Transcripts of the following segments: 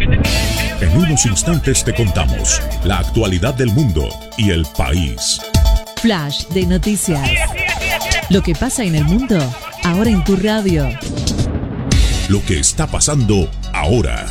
En unos instantes te contamos la actualidad del mundo y el país. Flash de noticias. Lo que pasa en el mundo, ahora en tu radio. Lo que está pasando ahora.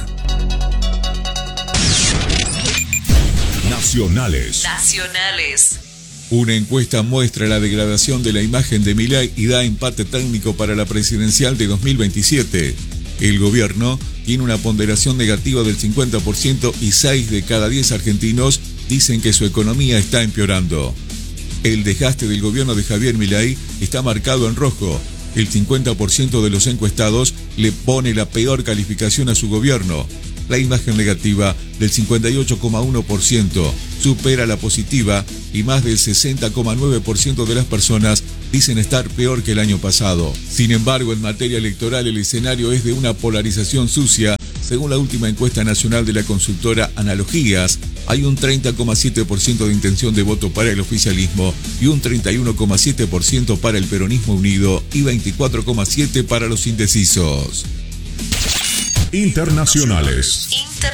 Nacionales. Una encuesta muestra la degradación de la imagen de Milei y da empate técnico para la presidencial de 2027. El gobierno tiene una ponderación negativa del 50% y 6 de cada 10 argentinos dicen que su economía está empeorando. El desgaste del gobierno de Javier Milei está marcado en rojo. El 50% de los encuestados le pone la peor calificación a su gobierno. La imagen negativa del 58,1% supera la positiva y más del 60,9% de las personas dicen estar peor que el año pasado. Sin embargo, en materia electoral el escenario es de una polarización sucia. Según la última encuesta nacional de la consultora Analogías, hay un 30,7% de intención de voto para el oficialismo y un 31,7% para el peronismo unido y 24,7% para los indecisos. Internacionales.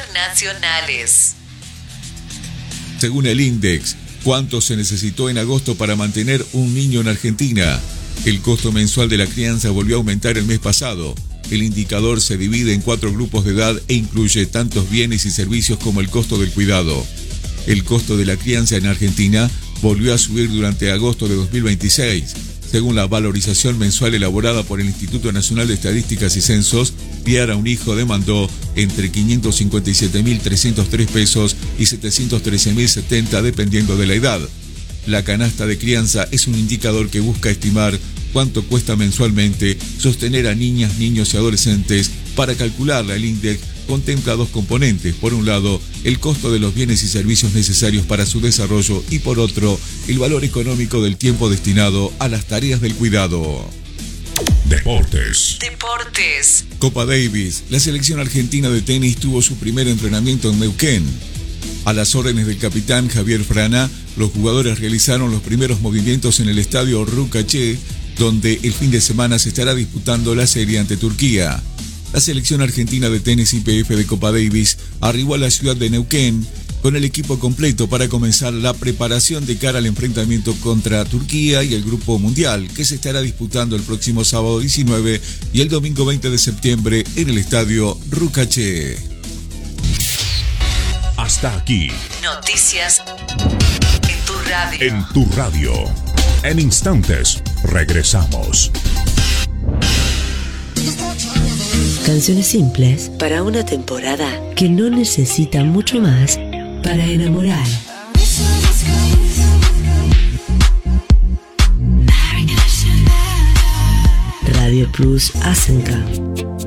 Según el INDEX, ¿cuánto se necesitó en agosto para mantener un niño en Argentina? El costo mensual de la crianza volvió a aumentar el mes pasado. El indicador se divide en 4 grupos de edad e incluye tantos bienes y servicios como el costo del cuidado. El costo de la crianza en Argentina volvió a subir durante agosto de 2026. Según la valorización mensual elaborada por el Instituto Nacional de Estadísticas y Censos, criar a un hijo demandó entre 557.303 pesos y 713.070 dependiendo de la edad. La canasta de crianza es un indicador que busca estimar cuánto cuesta mensualmente sostener a niñas, niños y adolescentes. Para calcularla, el INDEX contempla 2 componentes. Por un lado, el costo de los bienes y servicios necesarios para su desarrollo y por otro, el valor económico del tiempo destinado a las tareas del cuidado. Deportes. Copa Davis. La selección argentina de tenis tuvo su primer entrenamiento en Neuquén. A las órdenes del capitán Javier Frana, los jugadores realizaron los primeros movimientos en el estadio Rukache, donde el fin de semana se estará disputando la serie ante Turquía. La selección argentina de tenis IPF de Copa Davis arribó a la ciudad de Neuquén con el equipo completo para comenzar la preparación de cara al enfrentamiento contra Turquía y el Grupo Mundial, que se estará disputando el próximo sábado 19 y el domingo 20 de septiembre en el estadio Rukache. Hasta aquí. Noticias en tu radio. En tu radio. En instantes, regresamos. Canciones simples para una temporada que no necesita mucho más para enamorar. Radio Plus Asenka.